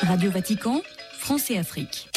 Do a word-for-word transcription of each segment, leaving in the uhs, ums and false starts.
Radio Vatican, France et Afrique.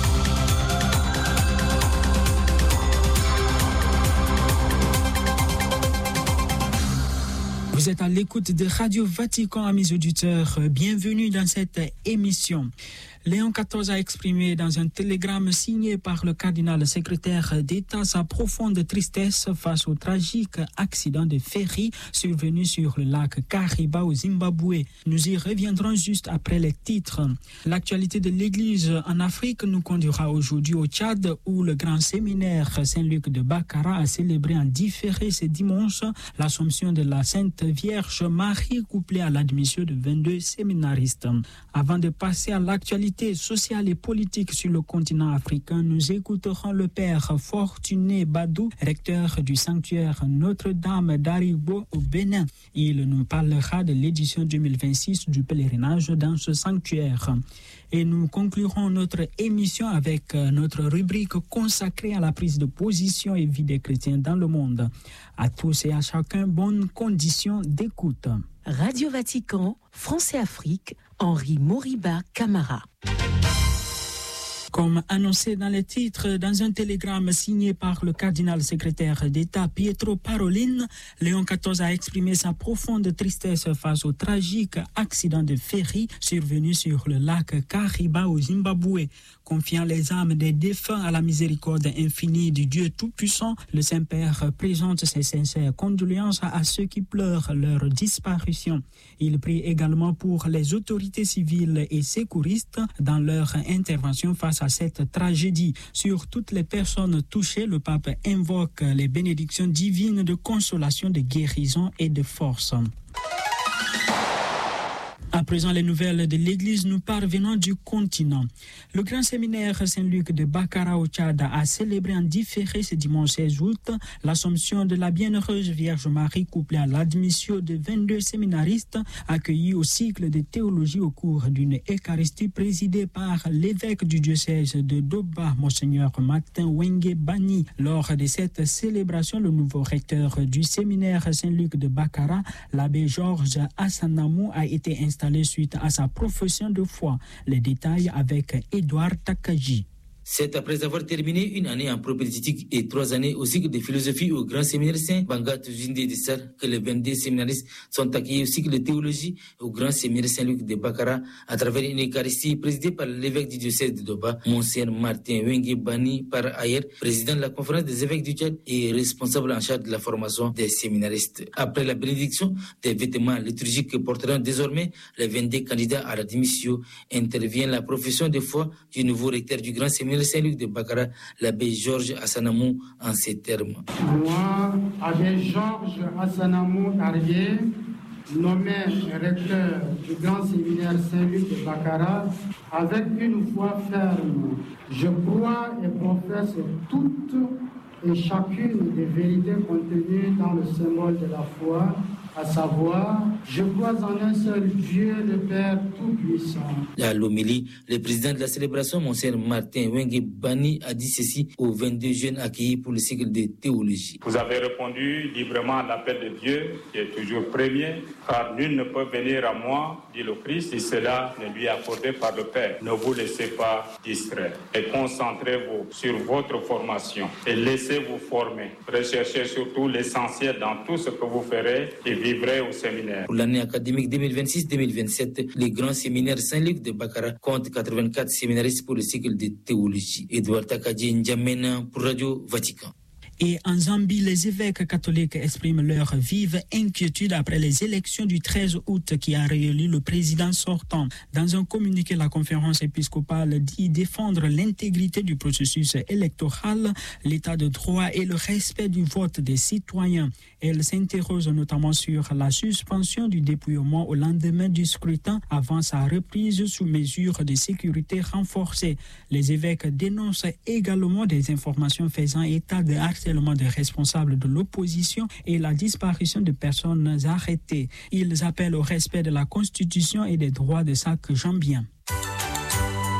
Vous êtes à l'écoute de Radio Vatican, amis auditeurs. Bienvenue dans cette émission. Léon quatorze a exprimé dans un télégramme signé par le cardinal secrétaire d'État sa profonde tristesse face au tragique accident de ferry survenu sur le lac Kariba au Zimbabwe. Nous y reviendrons juste après les titres. L'actualité de l'Église en Afrique nous conduira aujourd'hui au Tchad où le grand séminaire Saint-Luc de Bakara a célébré en différé ce dimanche l'Assomption de la Sainte Vierge Marie couplée à l'admission de vingt-deux séminaristes. Avant de passer à l'actualité sociale et politique sur le continent africain, nous écouterons le père Fortuné Badou, recteur du sanctuaire Notre-Dame d'Aribo au Bénin. Il nous parlera de l'édition deux mille vingt-six du pèlerinage dans ce sanctuaire. Et nous conclurons notre émission avec notre rubrique consacrée à la prise de position et vie des chrétiens dans le monde. À tous et à chacun, bonnes conditions d'écoute. Radio Vatican, France et Afrique, Henri Moriba Camara. Comme annoncé dans les titres, dans un télégramme signé par le cardinal secrétaire d'État Pietro Parolin, Léon quatorze a exprimé sa profonde tristesse face au tragique accident de ferry survenu sur le lac Kariba au Zimbabwe. Confiant les âmes des défunts à la miséricorde infinie du Dieu Tout-Puissant, le Saint-Père présente ses sincères condoléances à ceux qui pleurent leur disparition. Il prie également pour les autorités civiles et secouristes dans leur intervention face à cette tragédie. Sur toutes les personnes touchées, le pape invoque les bénédictions divines de consolation, de guérison et de force. À présent, les nouvelles de l'Église nous parvenant du continent. Le grand séminaire Saint-Luc de Bakara au Tchad a célébré en différé ce dimanche seize août l'Assomption de la Bienheureuse Vierge Marie couplée à l'admission de vingt-deux séminaristes accueillis au cycle de théologie au cours d'une Eucharistie présidée par l'évêque du diocèse de Doba, Monseigneur Martin Wenge Bani. Lors de cette célébration, le nouveau recteur du séminaire Saint-Luc de Bakara, l'abbé Georges Assanamou, a été installé suite à sa profession de foi. Les détails avec Edouard Takaji. C'est après avoir terminé une année en propédeutique et trois années au cycle de philosophie au Grand Séminaire Saint Bangat Jinde de Sar que les vingt-deux séminaristes sont accueillis au cycle de théologie au Grand Séminaire Saint-Luc de Bakara à travers une Eucharistie présidée par l'évêque du diocèse de Doba, Monseigneur Martin Wenge Bani, par ailleurs président de la conférence des évêques du Tchad et responsable en charge de la formation des séminaristes. Après la bénédiction des vêtements liturgiques que porteront désormais les vingt-deux candidats à la démission, intervient la profession de foi du nouveau recteur du Grand Séminaire Saint-Luc de Bakara, l'abbé Georges Assanamou, en ces termes. Moi, abbé Georges Assanamou Carrier, nommé recteur du Grand Séminaire Saint-Luc de Bakara, avec une foi ferme, je crois et professe toutes et chacune des vérités contenues dans le symbole de la foi, à savoir, je crois en un seul Dieu, le Père Tout-Puissant. À l'homélie, le président de la célébration, Monseigneur Martin Wenge Bani, a dit ceci aux vingt-deux jeunes accueillis pour le cycle de théologie. Vous avez répondu librement à l'appel de Dieu, qui est toujours premier, car nul ne peut venir à moi, dit le Christ, si cela ne lui est accordé par le Père. Ne vous laissez pas distraire et concentrez-vous sur votre formation et laissez-vous former. Recherchez surtout l'essentiel dans tout ce que vous ferez et vivrez au séminaire. Pour l'année académique deux mille vingt-six deux mille vingt-sept, le grand séminaire Saint-Luc de Bakara compte quatre-vingt-quatre séminaristes pour le cycle de théologie. Edouard Takadji N'Djamena pour Radio Vatican. Et en Zambie, les évêques catholiques expriment leur vive inquiétude après les élections du treize août qui a réélu le président sortant. Dans un communiqué, la conférence épiscopale dit défendre l'intégrité du processus électoral, l'état de droit et le respect du vote des citoyens. Elle s'interroge notamment sur la suspension du dépouillement au lendemain du scrutin avant sa reprise sous mesure de sécurité renforcée. Les évêques dénoncent également des informations faisant état de harcèlement des responsables de l'opposition et la disparition de personnes arrêtées. Ils appellent au respect de la Constitution et des droits de chaque Gambien.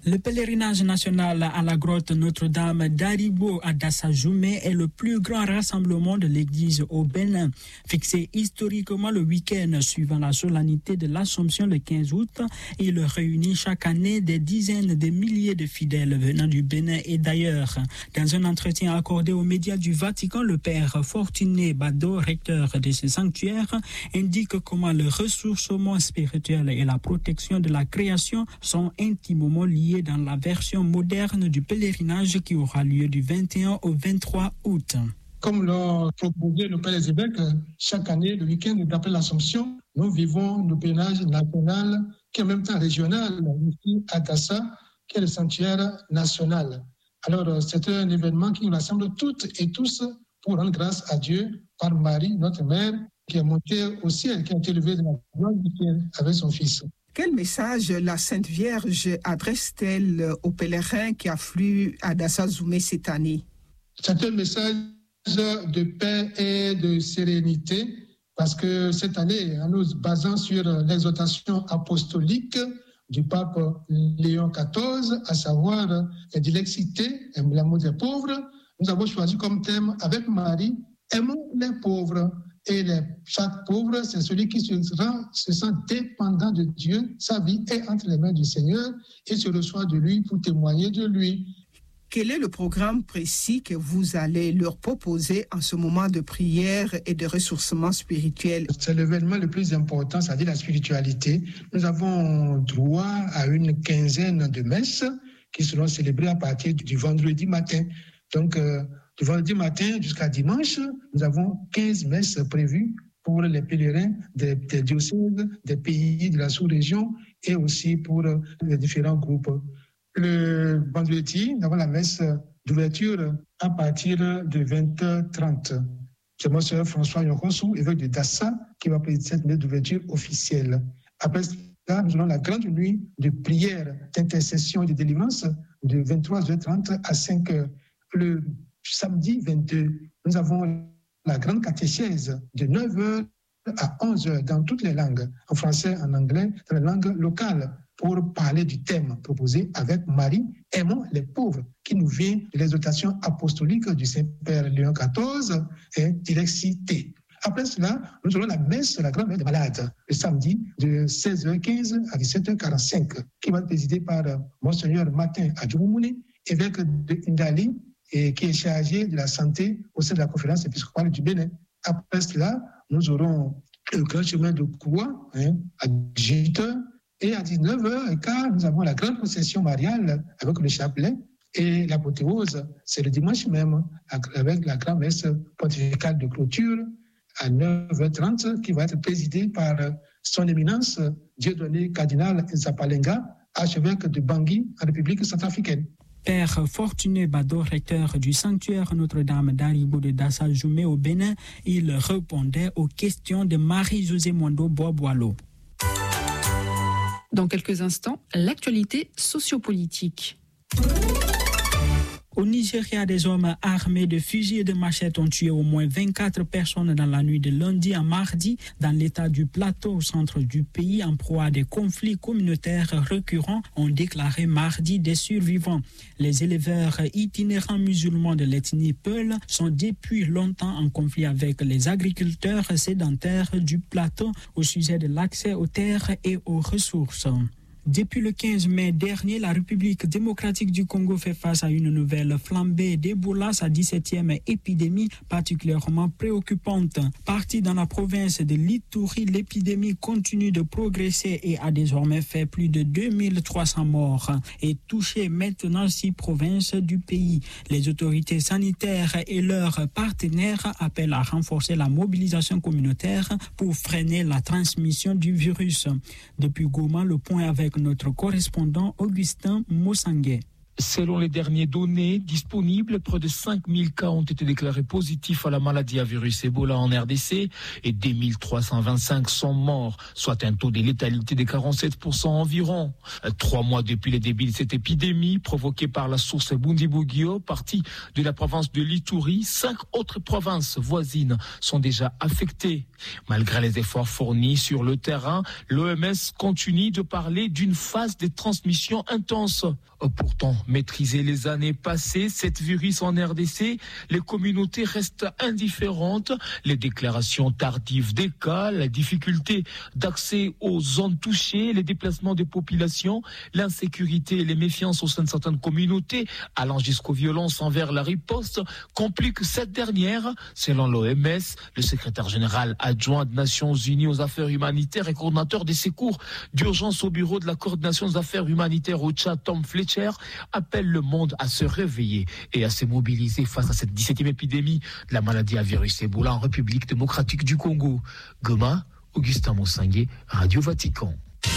Le pèlerinage national à la grotte Notre-Dame d'Aribo à Dassa-Zoumé est le plus grand rassemblement de l'Église au Bénin. Fixé historiquement le week-end suivant la solennité de l'Assomption le quinze août, il réunit chaque année des dizaines de milliers de fidèles venant du Bénin et d'ailleurs. Dans un entretien accordé aux médias du Vatican, le père Fortuné Bado, recteur de ce sanctuaire, indique comment le ressourcement spirituel et la protection de la création sont intimement liés dans la version moderne du pèlerinage qui aura lieu du vingt et un au vingt-trois août. Comme l'a proposé le Père des évêques, chaque année, le week-end d'après l'Assomption, nous vivons le pèlerinage national qui est en même temps régional, ici à Dassa, qui est le sanctuaire national. Alors, c'est un événement qui nous rassemble toutes et tous pour rendre grâce à Dieu par Marie, notre mère, qui est montée au ciel, qui a été élevée dans la gloire du ciel avec son Fils. Quel message la Sainte Vierge adresse-t-elle aux pèlerins qui affluent à Dassa-Zoumé cette année? C'est un message de paix et de sérénité, parce que cette année, en nous basant sur l'exhortation apostolique du pape Léon quatorze, à savoir la dilexité et l'amour des pauvres, nous avons choisi comme thème avec Marie, aimons les pauvres. Et les, chaque pauvre, c'est celui qui se, rend, se sent dépendant de Dieu. Sa vie est entre les mains du Seigneur et se reçoit de lui pour témoigner de lui. Quel est le programme précis que vous allez leur proposer en ce moment de prière et de ressourcement spirituel? C'est l'événement le plus important, c'est-à-dire la spiritualité. Nous avons droit à une quinzaine de messes qui seront célébrées à partir du vendredi matin. Donc, euh, du vendredi matin jusqu'à dimanche, nous avons quinze messes prévues pour les pèlerins des, des diocèses, des pays de la sous-région et aussi pour les différents groupes. Le vendredi, nous avons la messe d'ouverture à partir de vingt heures trente. C'est Monseigneur François Yokosu, évêque de Dassa, qui va présider cette messe d'ouverture officielle. Après cela, nous aurons la grande nuit de prière, d'intercession et de délivrance de vingt-trois heures trente à cinq heures. Le samedi vingt-deux, nous avons la grande catéchèse de neuf heures à onze heures dans toutes les langues, en français, en anglais, dans les langues locales, pour parler du thème proposé avec Marie, aimons les pauvres, qui nous vient de l'exhortation apostolique du Saint-Père Léon quatorze et Dilexité. Après cela, nous aurons la messe de la grand-mère des malades, le samedi de seize heures quinze à dix-sept heures quarante-cinq, qui va être présidée par Monseigneur Martin Adjoumouni, évêque de Ndali, et qui est chargé de la santé au sein de la conférence épiscopale du Bénin. Après cela, nous aurons le grand chemin de croix hein, à dix-huit heures et à dix-neuf heures quinze, nous avons la grande procession mariale avec le chapelet et l'apothéose. C'est le dimanche même avec la grande messe pontificale de clôture à neuf heures trente qui va être présidée par son éminence Dieudonné Cardinal Nzapalenga, archevêque de Bangui en République centrafricaine. Père Fortuné Bado, recteur du sanctuaire Notre-Dame d'Aribo de Dassa-Zoumé au Bénin, il répondait aux questions de Marie-Josée Mondo Bois-Boileau. Dans quelques instants, l'actualité sociopolitique. Au Nigeria, des hommes armés de fusils et de machettes ont tué au moins vingt-quatre personnes dans la nuit de lundi à mardi dans l'état du Plateau au centre du pays en proie à des conflits communautaires récurrents, ont déclaré mardi des survivants. Les éleveurs itinérants musulmans de l'ethnie Peul sont depuis longtemps en conflit avec les agriculteurs sédentaires du Plateau au sujet de l'accès aux terres et aux ressources. Depuis le quinze mai dernier, la République démocratique du Congo fait face à une nouvelle flambée d'Ebola, sa dix-septième épidémie particulièrement préoccupante. Partie dans la province de l'Ituri, l'épidémie continue de progresser et a désormais fait plus de deux mille trois cents morts et touché maintenant six provinces du pays. Les autorités sanitaires et leurs partenaires appellent à renforcer la mobilisation communautaire pour freiner la transmission du virus. Depuis Goma, le point avec notre correspondant Augustin Mossanguet. Selon les dernières données disponibles, près de cinq mille cas ont été déclarés positifs à la maladie à virus Ebola en R D C et deux mille trois cent vingt-cinq sont morts, soit un taux de létalité de quarante-sept pour cent environ. Trois mois depuis le début de cette épidémie provoquée par la source Bundibugyo, partie de la province de l'Ituri, cinq autres provinces voisines sont déjà affectées. Malgré les efforts fournis sur le terrain, l'O M S continue de parler d'une phase de transmission intense. Pourtant, maîtriser les années passées, cette virus en R D C, les communautés restent indifférentes. Les déclarations tardives des cas, la difficulté d'accès aux zones touchées, les déplacements des populations, l'insécurité et les méfiances au sein de certaines communautés, allant jusqu'aux violences envers la riposte, compliquent cette dernière. Selon l'O M S, le secrétaire général adjoint des Nations Unies aux affaires humanitaires et coordinateur des secours d'urgence au bureau de la coordination des affaires humanitaires au Tchad, Tom Fletcher, appelle le monde à se réveiller et à se mobiliser face à cette dix-septième épidémie de la maladie à virus Ebola en République démocratique du Congo. Goma, Augustin Moussangué, Radio Vatican.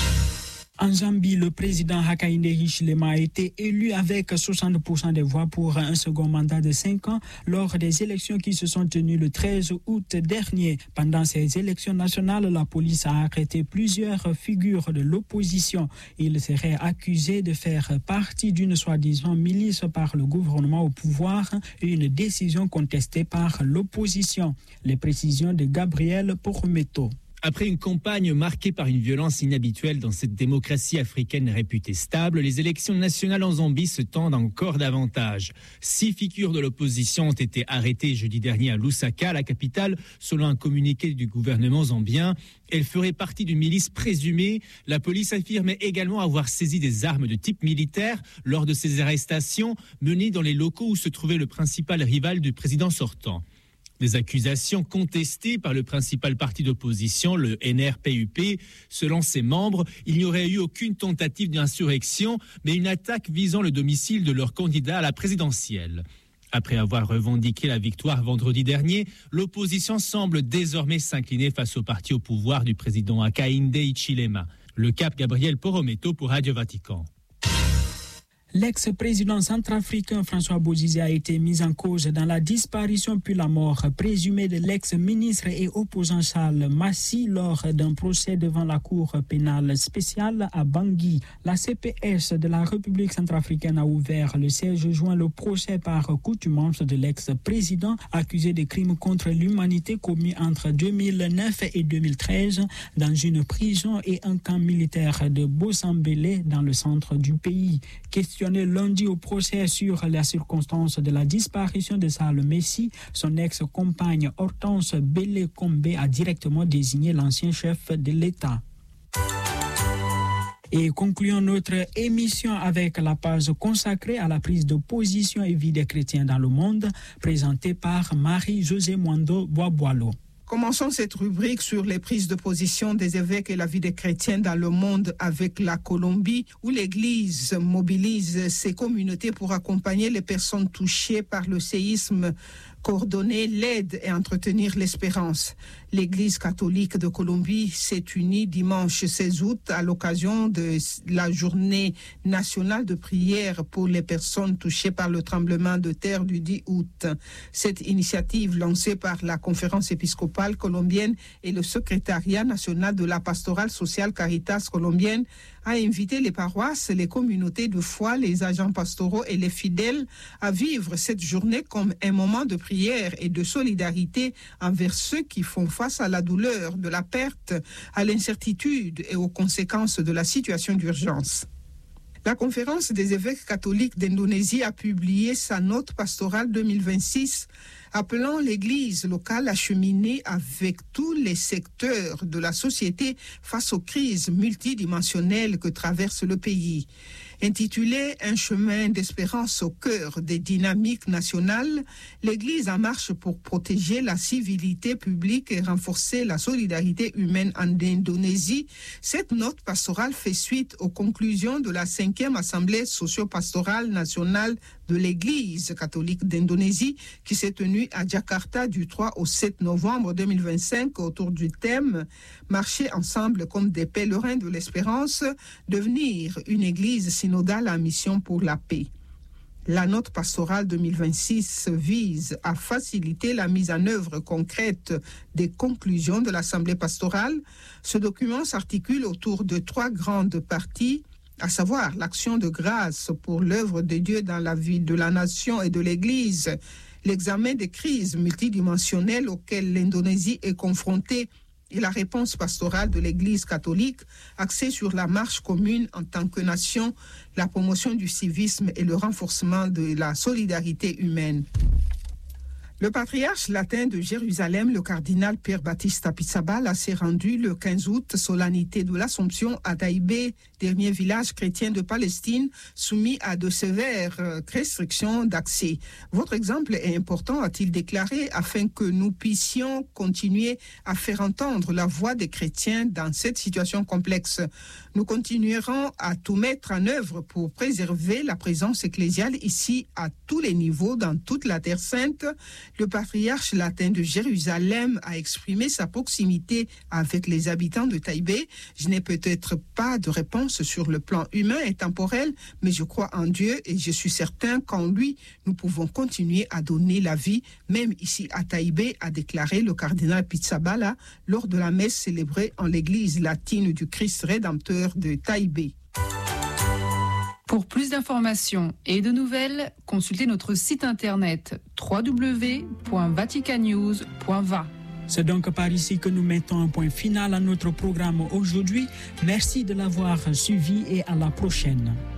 En Zambie, le président Hakainde Hichilema a été élu avec soixante pour cent des voix pour un second mandat de cinq ans lors des élections qui se sont tenues le treize août dernier. Pendant ces élections nationales, la police a arrêté plusieurs figures de l'opposition. Ils seraient accusés de faire partie d'une soi-disant milice par le gouvernement au pouvoir, une décision contestée par l'opposition. Les précisions de Gabriel Pormeto. Après une campagne marquée par une violence inhabituelle dans cette démocratie africaine réputée stable, les élections nationales en Zambie se tendent encore davantage. Six figures de l'opposition ont été arrêtées jeudi dernier à Lusaka, la capitale, selon un communiqué du gouvernement zambien. Elles feraient partie d'une milice présumée. La police affirmait également avoir saisi des armes de type militaire lors de ces arrestations menées dans les locaux où se trouvait le principal rival du président sortant. Des accusations contestées par le principal parti d'opposition, le N R P U P. Selon ses membres, il n'y aurait eu aucune tentative d'insurrection, mais une attaque visant le domicile de leur candidat à la présidentielle. Après avoir revendiqué la victoire vendredi dernier, l'opposition semble désormais s'incliner face au parti au pouvoir du président Hakainde Hichilema. Le Cap Gabriel Porometo pour Radio Vatican. L'ex-président centrafricain François Bozizé a été mis en cause dans la disparition puis la mort présumée de l'ex-ministre et opposant Charles Massi lors d'un procès devant la Cour pénale spéciale à Bangui. La C P S de la République centrafricaine a ouvert le seize juin le procès par contumace de l'ex-président accusé de crimes contre l'humanité commis entre deux mille neuf et deux mille treize dans une prison et un camp militaire de Bosambélé dans le centre du pays. Questionné lundi au procès sur les circonstances de la disparition de Charles Messi, son ex-compagne Hortense Bélé-Kombe a directement désigné l'ancien chef de l'État. Et concluons notre émission avec la page consacrée à la prise de position et vie des chrétiens dans le monde, présentée par Marie-Josée Mwando Boaboalo. Commençons cette rubrique sur les prises de position des évêques et la vie des chrétiens dans le monde avec la Colombie, où l'Église mobilise ses communautés pour accompagner les personnes touchées par le séisme, coordonner l'aide et entretenir l'espérance. L'Église catholique de Colombie s'est unie dimanche seize août à l'occasion de la journée nationale de prière pour les personnes touchées par le tremblement de terre du dix août. Cette initiative lancée par la conférence épiscopale colombienne et le secrétariat national de la pastorale sociale Caritas colombienne a invité les paroisses, les communautés de foi, les agents pastoraux et les fidèles à vivre cette journée comme un moment de prière et de solidarité envers ceux qui font face à la douleur de la perte, à l'incertitude et aux conséquences de la situation d'urgence. La conférence des évêques catholiques d'Indonésie a publié sa note pastorale deux mille vingt-six appelant l'Église locale à cheminer avec tous les secteurs de la société face aux crises multidimensionnelles que traverse le pays. Intitulé « Un chemin d'espérance au cœur des dynamiques nationales », l'Église en marche pour protéger la civilité publique et renforcer la solidarité humaine en Indonésie. Cette note pastorale fait suite aux conclusions de la cinquième Assemblée socio-pastorale nationale de l'Église catholique d'Indonésie qui s'est tenue à Jakarta du trois au sept novembre deux mille vingt-cinq autour du thème « Marcher ensemble comme des pèlerins de l'espérance, devenir une Église synodale à mission pour la paix ». La note pastorale deux mille vingt-six vise à faciliter la mise en œuvre concrète des conclusions de l'Assemblée pastorale. Ce document s'articule autour de trois grandes parties, à savoir l'action de grâce pour l'œuvre de Dieu dans la vie de la nation et de l'Église, l'examen des crises multidimensionnelles auxquelles l'Indonésie est confrontée et la réponse pastorale de l'Église catholique axée sur la marche commune en tant que nation, la promotion du civisme et le renforcement de la solidarité humaine. Le patriarche latin de Jérusalem, le cardinal Pierre Battista Pizzaballa, s'est rendu le quinze août, solennité de l'Assomption à Taïbé, dernier village chrétien de Palestine, soumis à de sévères restrictions d'accès. Votre exemple est important, a-t-il déclaré, afin que nous puissions continuer à faire entendre la voix des chrétiens dans cette situation complexe. Nous continuerons à tout mettre en œuvre pour préserver la présence ecclésiale ici à tous les niveaux, dans toute la Terre Sainte. Le patriarche latin de Jérusalem a exprimé sa proximité avec les habitants de Taïbé. Je n'ai peut-être pas de réponse sur le plan humain et temporel, mais je crois en Dieu et je suis certain qu'en lui, nous pouvons continuer à donner la vie, même ici à Taïbé, a déclaré le cardinal Pizzaballa lors de la messe célébrée en l'église latine du Christ Rédempteur de Taïbé. Pour plus d'informations et de nouvelles, consultez notre site internet w w w point vatican news point v a. C'est donc par ici que nous mettons un point final à notre programme aujourd'hui. Merci de l'avoir suivi et à la prochaine.